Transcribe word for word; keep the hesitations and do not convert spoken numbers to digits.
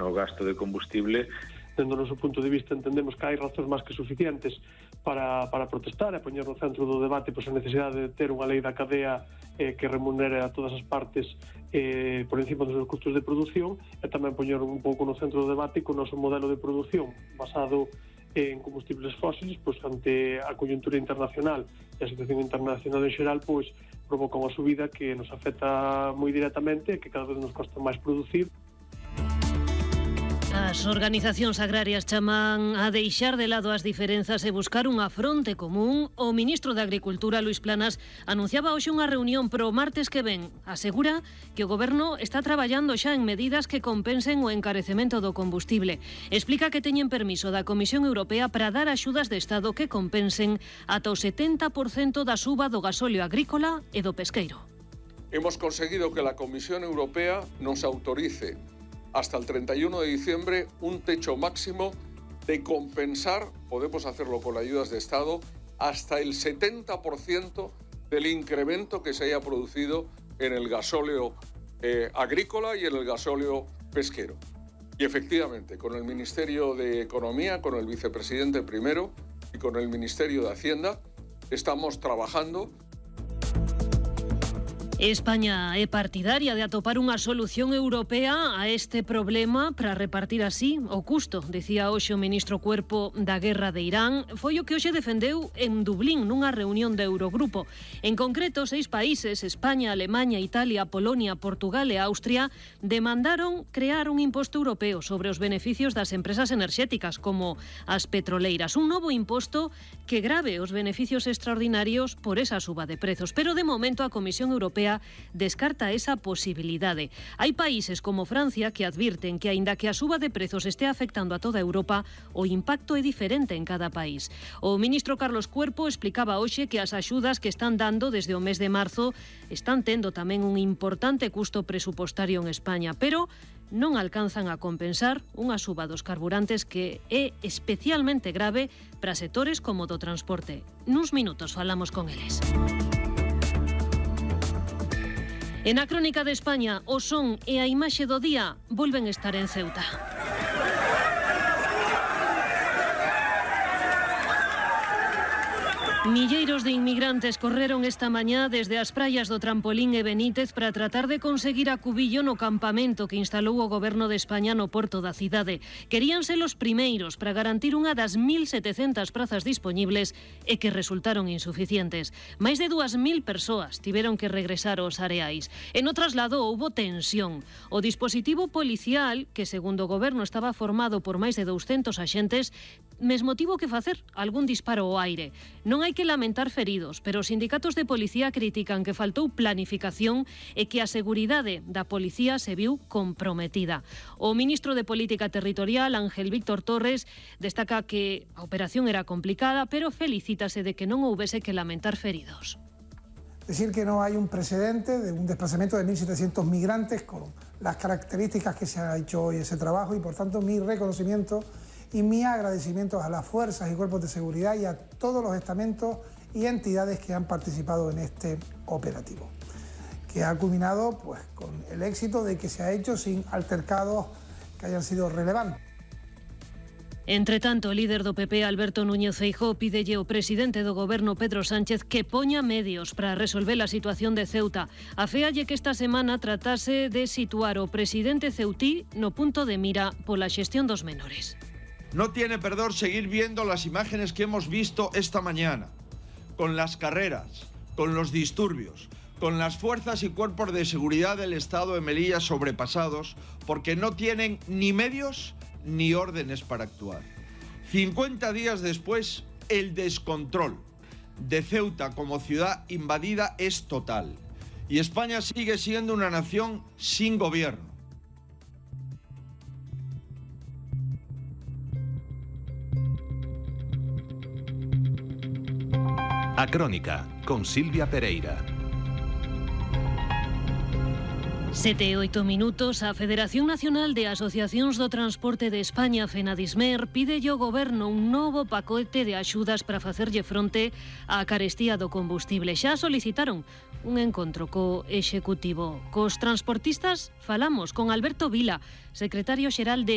no gasto de combustible. Dentro do noso punto de vista entendemos que hai razóns máis que suficientes para, para protestar e poñer no centro do debate pois, a necesidade de ter unha lei da cadea eh, que remunere a todas as partes eh, por encima dos seus custos de produción e tamén poñer un pouco no centro do debate con o noso modelo de produción basado en combustibles fósiles, pois ante a coyuntura internacional e a situación internacional en xeral, pois provoca unha subida que nos afecta moi directamente e que cada vez nos costa máis producir. As organizacións agrarias chaman a deixar de lado as diferenzas e buscar unha fronte común. O ministro de Agricultura, Luís Planas, anunciaba hoxe unha reunión pro martes que ven. Asegura que o Goberno está traballando xa en medidas que compensen o encarecemento do combustible. Explica que teñen permiso da Comisión Europea para dar axudas de Estado que compensen ata o setenta por cento da suba do gasóleo agrícola e do pesqueiro. Hemos conseguido que la Comisión Europea nos autorice hasta el treinta y uno de diciembre un techo máximo de compensar, podemos hacerlo con ayudas de Estado, hasta el setenta por ciento del incremento que se haya producido en el gasóleo eh, agrícola y en el gasóleo pesquero. Y efectivamente, con el Ministerio de Economía, con el vicepresidente primero y con el Ministerio de Hacienda, estamos trabajando. España é partidaria de atopar unha solución europea a este problema para repartir así o custo, decía hoxe o ministro Cuerpo da guerra de Irán. Foi o que hoxe defendeu en Dublín nunha reunión do Eurogrupo. En concreto, seis países, España, Alemaña, Italia, Polonia, Portugal e Austria, demandaron crear un imposto europeo sobre os beneficios das empresas enerxéticas, como as petroleiras. Un novo imposto que grave os beneficios extraordinarios por esa suba de prezos. Pero de momento a Comisión Europea descarta esa posibilidade. Hai países como Francia que advirten que, aínda que a suba de prezos este afectando a toda Europa, o impacto é diferente en cada país. O ministro Carlos Cuerpo explicaba hoxe que as axudas que están dando desde o mes de marzo están tendo tamén un importante custo presupostario en España, pero non alcanzan a compensar unha suba dos carburantes que é especialmente grave para sectores como do transporte. Nuns minutos falamos con eles. En a Crónica de España, o son e a imaxe do día volven estar en Ceuta. Milleiros de inmigrantes correron esta mañá desde as praias do Trampolín e Benítez para tratar de conseguir acubillo no campamento que instalou o Goberno de España no porto da cidade. Querían ser os primeiros para garantir unha das mil setecentas prazas dispoñibles e que resultaron insuficientes. Máis de dúas mil persoas tiveron que regresar aos areais. En o traslado houbo tensión. O dispositivo policial, que segundo o Goberno estaba formado por máis de douscentos axentes, mesmo tivo que facer algún disparo ao aire. Non hai que lamentar feridos, pero os sindicatos de policía critican que faltou planificación e que a seguridade da policía se viu comprometida. O ministro de Política Territorial, Ángel Víctor Torres, destaca que a operación era complicada, pero felicítase de que non houbese que lamentar feridos. Decir que no hay un precedente de un desplazamiento de mil setecientos migrantes con las características que se ha hecho hoy ese trabajo y por tanto mi reconocimiento y mi agradecimiento a las fuerzas y cuerpos de seguridad y a todos los estamentos y entidades que han participado en este operativo, que ha culminado pues, con el éxito de que se ha hecho sin altercados que hayan sido relevantes. Entre tanto, o líder do P P, Alberto Núñez Feijóo, pídelle ao presidente do Goberno, Pedro Sánchez, que poña medios para resolver a situación de Ceuta. Aféalle que esta semana tratase de situar o presidente ceutí no punto de mira pola xestión dos menores. No tiene perdón seguir viendo las imágenes que hemos visto esta mañana, con las carreras, con los disturbios, con las fuerzas y cuerpos de seguridad del Estado de Melilla sobrepasados, porque no tienen ni medios ni órdenes para actuar. cincuenta días después, el descontrol de Ceuta como ciudad invadida es total, y España sigue siendo una nación sin gobierno. A Crónica, con Silvia Pereira. Sete e oito minutos. A Federación Nacional de Asociacións do Transporte de España, FENADISMER, pide ao Goberno un novo pacote de axudas para facerlle fronte á carestía do combustible. Xa solicitaron un encontro co Executivo. Cos transportistas falamos con Alberto Vila, secretario xeral de